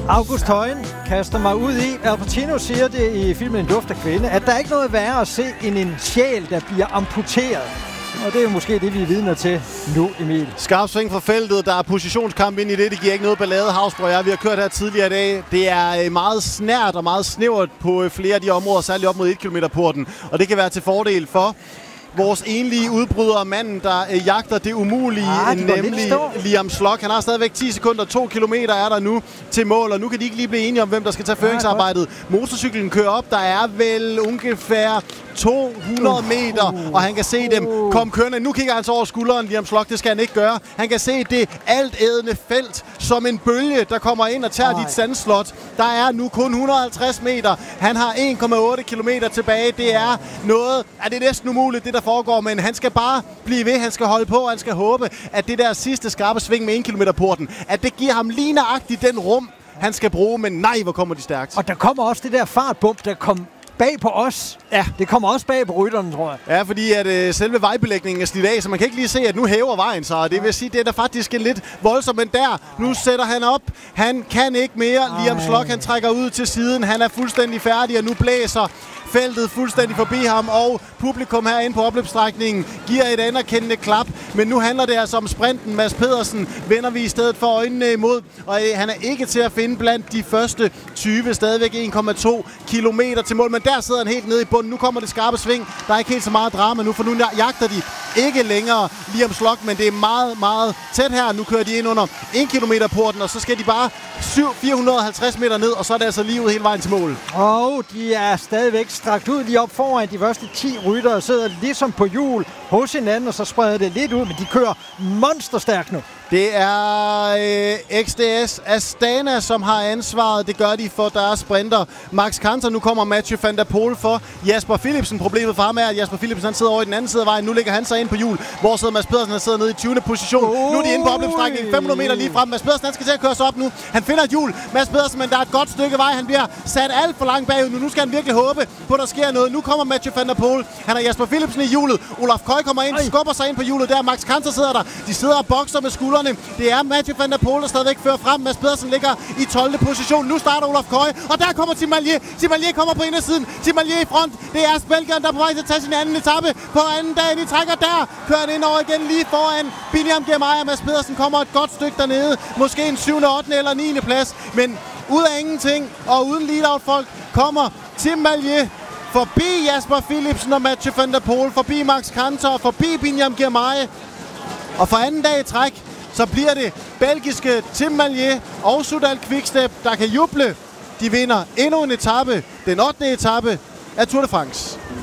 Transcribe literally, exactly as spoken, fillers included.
August Højen kaster mig ud i. Al Pacino siger det i filmen En duft af kvinde, at der er ikke noget værre at se end en sjæl, der bliver amputeret. Og det er jo måske det, vi er vidner til nu, Emil. Skarp sving fra feltet. Der er positionskamp ind i det. Det giver ikke noget ballade. Havsborg og jeg, vi har kørt her tidligere i dag. Det er meget snært og meget snævert på flere af de områder, særligt op mod et kilometer porten. Og det kan være til fordel for vores enlige udbryder, manden, der øh, jagter det umulige, ah, de nemlig Liam Slock. Han har stadigvæk ti sekunder, to kilometer er der nu til mål, og nu kan de ikke lige blive enige om, hvem der skal tage føringsarbejdet. Motorcyklen kører op, der er vel ungefær to hundrede meter, og han kan se dem komme kørende. Nu kigger han så over skulderen, Liam Slock, det skal han ikke gøre. Han kan se det altædende felt som en bølge, der kommer ind og tager Ej. dit sandslot. Der er nu kun et hundrede og halvtreds meter. Han har en komma otte kilometer tilbage. Det er noget, er det næsten umuligt, det der foregår, men han skal bare blive ved, han skal holde på, og han skal håbe, at det der sidste skarpe sving med en kilometer porten, at det giver ham lige nøjagtigt den rum, han skal bruge, men nej, hvor kommer de stærkt. Og der kommer også det der fartbump, der kom bag på os. Ja. Det kommer også bag på rytterne, tror jeg. Ja, fordi at øh, selve vejbelægningen er slidt af, så man kan ikke lige se, at nu hæver vejen sig. Og det vil sige, det er da faktisk en lidt voldsomt, men der, nu sætter han op. Han kan ikke mere. Ej. Liam Slock, han trækker ud til siden. Han er fuldstændig færdig, og nu blæser feltet fuldstændig forbi ham, og publikum herinde på opløbsstrækningen giver et anerkendende klap. Men nu handler det altså om sprinten. Mads Pedersen vender vi i stedet for øjnene imod, og øh, han er ikke til at finde blandt de første tyve. Stadigvæk en komma to kilometer til mål, men der sidder han helt nede i bunden. Nu kommer det skarpe sving. Der er ikke helt så meget drama nu, for nu jagter de ikke længere Liam Slock, men det er meget, meget tæt her. Nu kører de ind under en kilometer porten, og så skal de bare fire hundrede og halvtreds meter ned, og så er det altså lige ud hele vejen til mål. Og de er stadigvæk strakt ud lige op foran. De første ti ryttere sidder ligesom på hjul hos hinanden, og så spreder det lidt ud, men de kører monsterstærkt nu. Det er øh, X D S Astana, som har ansvaret. Det gør de for deres sprinter. Max Kanter, nu kommer Mathieu van der Poel for Jasper Philipsen. Problemet for ham er, at Jasper Philipsen han sidder over i den anden side af vejen. Nu ligger han sig ind på hjul. Hvor sidder Mads Pedersen, han sidder nede i tyvende position. Oh. Nu er de inde på opløbsstrækningen, fem hundrede meter lige frem. Mads Pedersen han skal til at køre sig op nu. Han finder et hjul. Mads Pedersen, men der er et godt stykke vej. Han bliver sat alt for langt bagud nu. Nu skal han virkelig håbe på, at der sker noget. Nu kommer Mathieu van der Poel. Han har Jasper Philipsen i hjulet. Olaf Køj kommer ind, Ej. skubber sig ind på hjulet. Der Max Kanter sidder der. De sidder og bokser med skuldrene. Det er Mathieu van der Poel, der stadigvæk fører frem. Mads Pedersen ligger i tolvte position. Nu starter Olaf Køj, og der kommer Tim Mallier. Tim Mallier kommer på indersiden. Tim Mallier i front. Det er Spelgeren, der er på vej til at tage sin anden etape på anden dag. De trækker der. Kører han ind over igen lige foran Biniam Girmay. Mads Pedersen kommer et godt stykke dernede. Måske en syvende, ottende eller niende plads. Men ud af ingenting og uden lead-out-folk kommer Tim Mallier forbi Jasper Philipsen og Mathieu van der Poel, forbi Max Kanter, forbi Biniam Girmay. Og for anden dag i træk, så bliver det belgiske Tim Mallier og Soudal Quickstep, der kan juble. De vinder endnu en etape, den ottende etape af Tour de France.